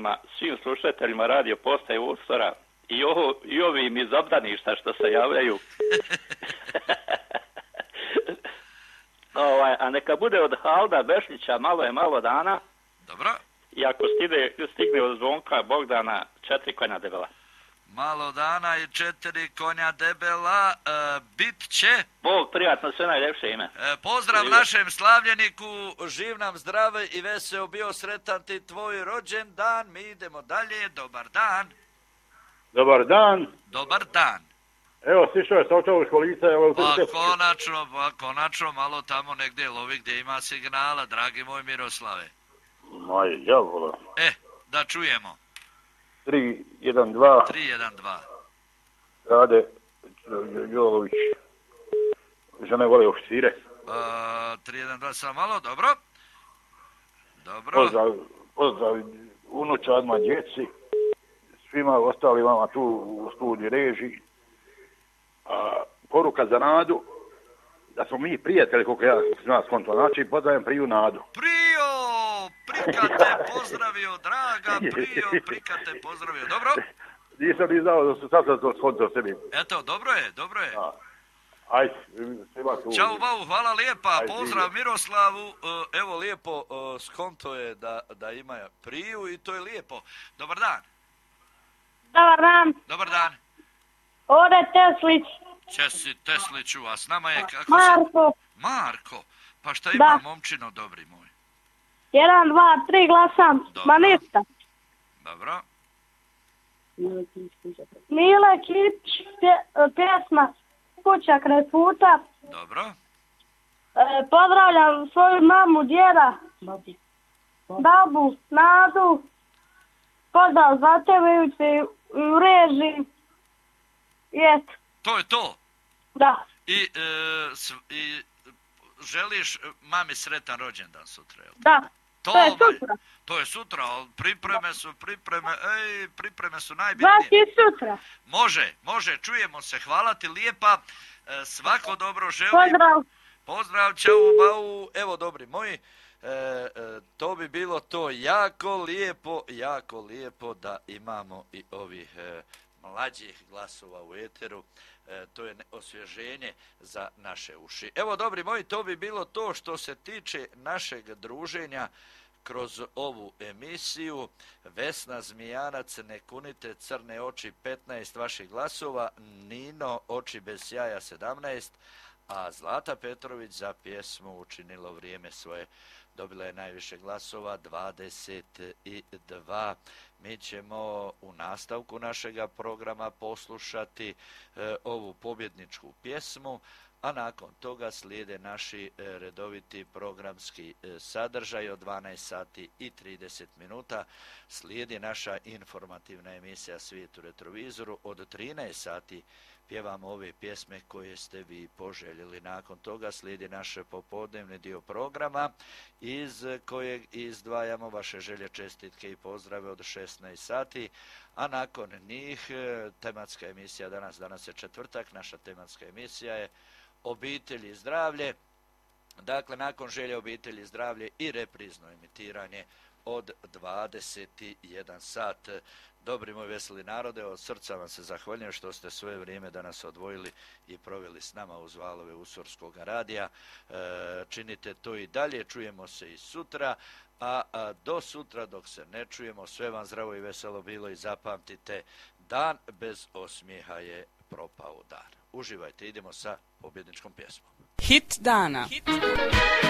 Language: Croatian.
slušateljima, svim slušateljima radio postaje Ustora i ovim iz obdaništa što se javljaju. A neka bude od Halda Bešlića malo dana. Dobro. I ako stigne od Zvonka Bogdana 4 konja debela. Malo dana i 4 konja debela, bit će... Bog, prijatno, sve najljepše ime. Pozdrav našem slavljeniku, živ nam, zdrav i veseo, bio sretan ti tvoj rođendan. Mi idemo dalje, dobar dan. Dobar dan. Dobar dan. Evo, stišao je sa očevu školica. Konačno, malo tamo negdje lovi gdje ima signala, dragi moj Miroslave. Maj, javola. Da čujemo. 3-1-2. Rade Jolović. Žene vole oficire. 3-1-2, samo malo, dobro. Pozdrav unučadma, djeci, svima ostalima tu u studiju režiji. Poruka za Nadu, da smo mi prijatelji, koliko ja znam skonto, znači pozdravim Priju Nadu. Prika te pozdravio, draga Prijo, Prika te pozdravio, dobro? Nisam ni znao da su sad to skonto sebi. Eto, dobro je. Ajde, svima tu. Ćao, Bau, hvala lijepa, pozdrav Miroslavu, evo lijepo, skonto je da ima Priju i to je lijepo. Dobar dan. Dobar dan. Ovdje Teslić. Česi Tesliću, a s nama je kako Marko. Marko, pa šta ima momčino dobri moj? 1, 2, 3 glasam. Dobro. Ma ništa. Dobro. Mile Kić, pjesma Kuća kraj puta. Dobro. Pozdravljam svoju mamu, djeda, babu, Nadu. Pozdrav za tebe i u režiji. I eto. To je to? Da. I želiš mami sretan rođendan sutra, jel? Da. To je sutra. To je sutra, ali pripreme su najbitnije. Znači sutra. Može, čujemo se, hvala ti lijepa, svako dobro želim. Pozdrav, čau, bau, evo dobri moji, to bi bilo to jako lijepo da imamo i ovih mlađih glasova u eteru. To je osvježenje za naše uši. Evo, dobri moji, to bi bilo to što se tiče našeg druženja kroz ovu emisiju. Vesna Zmijanac, Ne kunite crne oči, 15 vaših glasova. Nino, Oči bez sjaja, 17. A Zlata Petrović za pjesmu Učinilo vrijeme svoje. Dobila je najviše glasova, 22. Mi ćemo u nastavku našega programa poslušati ovu pobjedničku pjesmu, a nakon toga slijede naši redoviti programski sadržaj od 12 sati i 30 minuta. Slijedi naša informativna emisija Svijet u retrovizoru od 13 sati. Pjevamo ove pjesme koje ste vi poželjeli. Nakon toga slijedi naš popodnevni dio programa iz kojeg izdvajamo vaše želje, čestitke i pozdrave od 16 sati, a nakon njih tematska emisija danas je četvrtak, naša tematska emisija je Obitelj i zdravlje. Dakle, nakon želje Obitelj i zdravlje i reprizno emitiranje od 21 sat. Dobri moj veseli narode, od srca vam se zahvaljujem što ste svoje vrijeme danas odvojili i proveli s nama uz valove Usorskog radija. Činite to i dalje, čujemo se i sutra, a do sutra dok se ne čujemo, sve vam zdravo i veselo bilo i zapamtite, dan bez osmijeha je propao dan. Uživajte, idemo sa pobjedničkom pjesmom. Hit dana.